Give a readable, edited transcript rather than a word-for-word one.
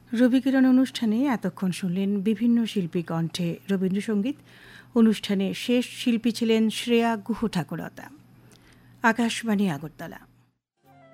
রবিকিরণ অনুষ্ঠানে এতক্ষণ শুনলেন বিভিন্ন শিল্পী কণ্ঠে রবীন্দ্রসঙ্গীত। অনুষ্ঠানে শেষ শিল্পী ছিলেন শ্রেয়া গুহ ঠাকুরতা। আকাশবাণী আগরতলা।